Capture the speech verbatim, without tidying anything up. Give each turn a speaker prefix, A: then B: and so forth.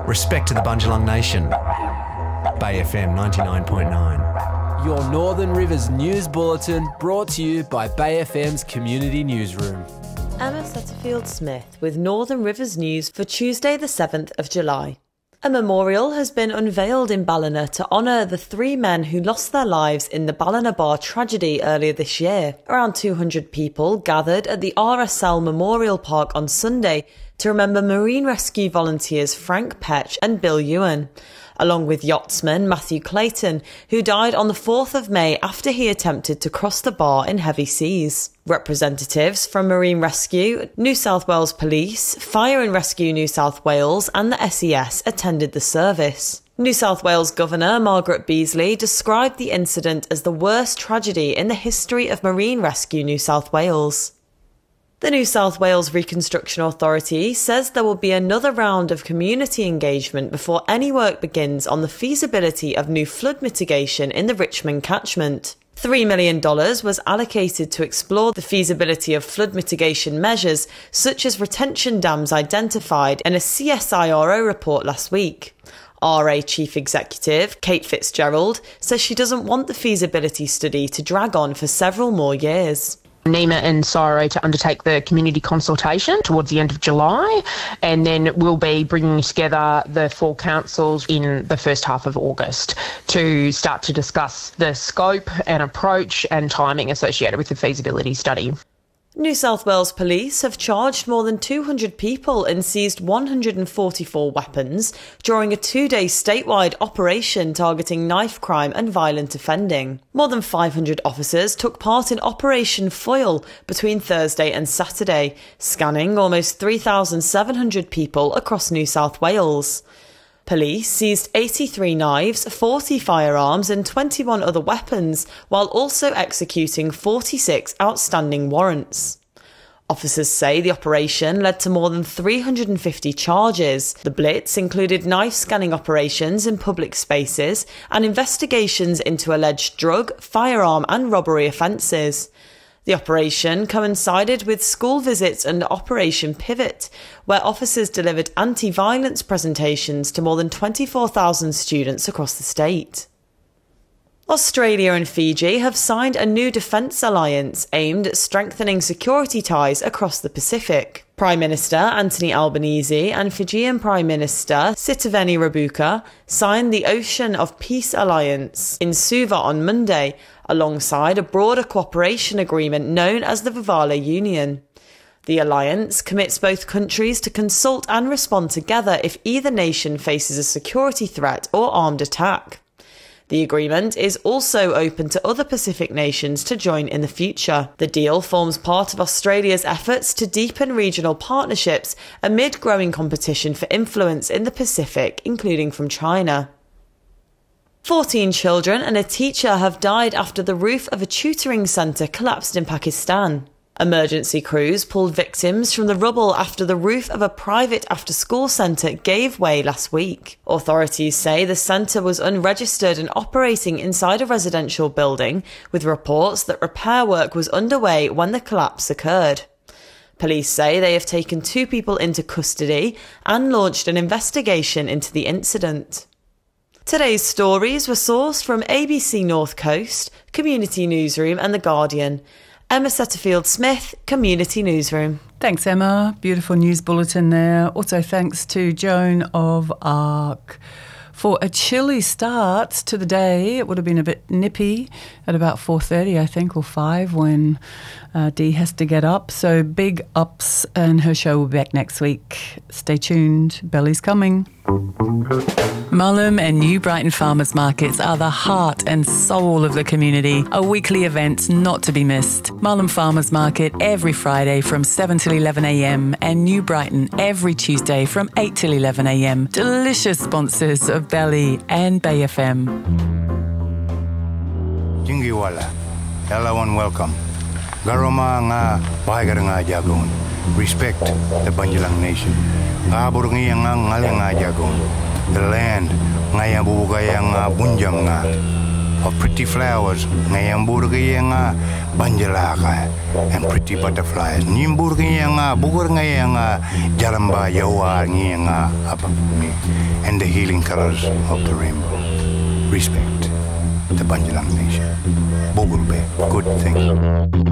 A: Respect to the Bundjalung Nation. Bay F M ninety-nine point nine.
B: Your Northern Rivers News Bulletin brought to you by Bay F M's Community Newsroom.
C: Emma Setterfield-Smith with Northern Rivers News for Tuesday the seventh of July. A memorial has been unveiled in Ballina to honour the three men who lost their lives in the Ballina Bar tragedy earlier this year. Around two hundred people gathered at the R S L Memorial Park on Sunday to remember marine rescue volunteers Frank Petch and Bill Ewan, along with yachtsman Matthew Clayton, who died on the fourth of May after he attempted to cross the bar in heavy seas. Representatives from Marine Rescue, New South Wales Police, Fire and Rescue New South Wales and the S E S attended the service. New South Wales Governor Margaret Beasley described the incident as the worst tragedy in the history of Marine Rescue New South Wales. The New South Wales Reconstruction Authority says there will be another round of community engagement before any work begins on the feasibility of new flood mitigation in the Richmond catchment. three million dollars was allocated to explore the feasibility of flood mitigation measures, such as retention dams identified in a C S I R O report last week. R A Chief Executive Kate Fitzgerald says she doesn't want the feasibility study to drag on for several more years.
D: NEMA and C I R O to undertake the community consultation towards the end of July, and then we'll be bringing together the four councils in the first half of August to start to discuss the scope and approach and timing associated with the feasibility study.
C: New South Wales Police have charged more than two hundred people and seized one hundred forty-four weapons during a two-day statewide operation targeting knife crime and violent offending. More than five hundred officers took part in Operation Foil between Thursday and Saturday, scanning almost three thousand seven hundred people across New South Wales. Police seized eighty-three knives, forty firearms and twenty-one other weapons, while also executing forty-six outstanding warrants. Officers say the operation led to more than three hundred fifty charges. The blitz included knife scanning operations in public spaces and investigations into alleged drug, firearm and robbery offences. The operation coincided with school visits under Operation Pivot, where officers delivered anti-violence presentations to more than twenty-four thousand students across the state. Australia and Fiji have signed a new defence alliance aimed at strengthening security ties across the Pacific. Prime Minister Anthony Albanese and Fijian Prime Minister Sitiveni Rabuka signed the Ocean of Peace Alliance in Suva on Monday, alongside a broader cooperation agreement known as the Vivala Union. The alliance commits both countries to consult and respond together if either nation faces a security threat or armed attack. The agreement is also open to other Pacific nations to join in the future. The deal forms part of Australia's efforts to deepen regional partnerships amid growing competition for influence in the Pacific, including from China. Fourteen children and a teacher have died after the roof of a tutoring centre collapsed in Pakistan. Emergency crews pulled victims from the rubble after the roof of a private after-school centre gave way last week. Authorities say the centre was unregistered and operating inside a residential building, with reports that repair work was underway when the collapse occurred. Police say they have taken two people into custody and launched an investigation into the incident. Today's stories were sourced from A B C North Coast, Community Newsroom and The Guardian. Emma Setterfield-Smith, Community Newsroom.
E: Thanks, Emma. Beautiful news bulletin there. Also thanks to Joan of Arc. For a chilly start to the day, it would have been a bit nippy at about four thirty, I think, or five when uh, Dee has to get up. So big ups, and her show will be back next week. Stay tuned. Belly's coming. Mullum and New Brighton Farmers Markets are the heart and soul of the community, a weekly event not to be missed. Mullum Farmers Market every Friday from seven till eleven a m and New Brighton every Tuesday from eight till eleven a m. Delicious sponsors of Belly and Bay F M.
F: Jingiwala, hello and welcome. Garoma nga bahagar nga jagon. Respect the Bundjalung Nation. Kabur nga nga nga jagon. The land nga bubugay nga bunjam nga. of pretty flowers, ngayang burgaya nga banjalaka, and pretty butterflies. Nim burgaya nga bugur ngaya nga jalamba yawa ngaya nga apapumi, and the healing colors of the rainbow. Respect the Banjalang nation. Bugurbe, good thing.